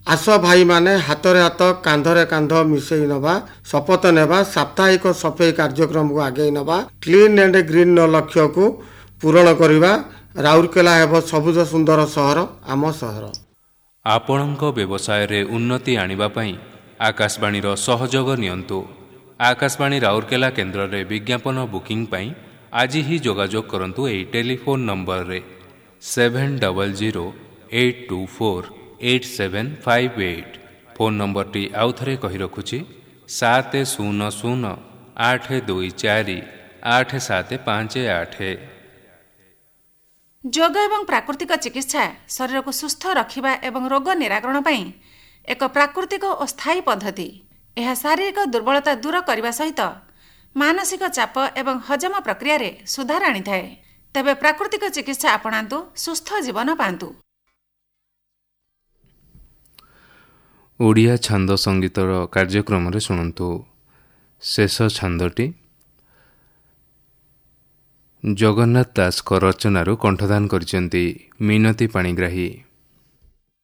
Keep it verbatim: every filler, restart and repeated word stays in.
ଆସ ଭାଇମାନେ ହାତରେ ହାତ କାନ୍ଧରେ କାନ୍ଧ ମିଶେଇ ନେବା, ଶପଥ ନେବା, ସାପ୍ତାହିକ ସଫେଇ କାର୍ଯ୍ୟକ୍ରମକୁ ଆଗେଇ ନେବା, କ୍ଲିନ୍ ଆଣ୍ଡ ଗ୍ରୀନ୍ର ଲକ୍ଷ୍ୟକୁ ପୂରଣ କରିବା। ରାଉରକେଲା ହେବ ସବୁଜ ସୁନ୍ଦର ସହର, ଆମ ସହର। ଆପଣଙ୍କ ବ୍ୟବସାୟରେ ଉନ୍ନତି ଆଣିବା ପାଇଁ ଆକାଶବାଣୀର ସହଯୋଗ ନିଅନ୍ତୁ। ଆକାଶବାଣୀ ରାଉରକେଲା କେନ୍ଦ୍ରରେ ବିଜ୍ଞାପନ ବୁକିଂ ପାଇଁ ଆଜି ହିଁ ଯୋଗାଯୋଗ କରନ୍ତୁ ଏହି ଟେଲିଫୋନ୍ ନମ୍ବରରେ seven double zero eight two four eight seven five eight. Phone ନମ୍ବରଟି ଆଉଥରେ କହି ରଖୁଛି ସାତ ଶୂନ ଶୂନ ଆଠ ଦୁଇ ଚାରି ଆଠ ସାତ ପାଞ୍ଚ ଆଠ। ଯୋଗ ଏବଂ ପ୍ରାକୃତିକ ଚିକିତ୍ସା ଶରୀରକୁ ସୁସ୍ଥ ରଖିବା ଏବଂ ରୋଗ ନିରାକରଣ ପାଇଁ ଏକ ପ୍ରାକୃତିକ ଓ ସ୍ଥାୟୀ ପଦ୍ଧତି। ଏହା ଶାରୀରିକ ଦୁର୍ବଳତା ଦୂର କରିବା ସହିତ ମାନସିକ ଚାପ ଏବଂ ହଜମ ପ୍ରକ୍ରିୟାରେ ସୁଧାର ଆଣିଥାଏ। ତେବେ ପ୍ରାକୃତିକ ଚିକିତ୍ସା ଆପଣାନ୍ତୁ, ସୁସ୍ଥ ଜୀବନ ପାଆନ୍ତୁ। ଓଡ଼ିଆ ଛାନ୍ଦ ସଙ୍ଗୀତର କାର୍ଯ୍ୟକ୍ରମରେ ଶୁଣନ୍ତୁ ଶେଷ ଛାନ୍ଦଟି ଜଗନ୍ନାଥ ଦାସଙ୍କ ରଚନାରୁ କଣ୍ଠଦାନ କରିଛନ୍ତି ମିନତୀ ପାଣିଗ୍ରାହୀ।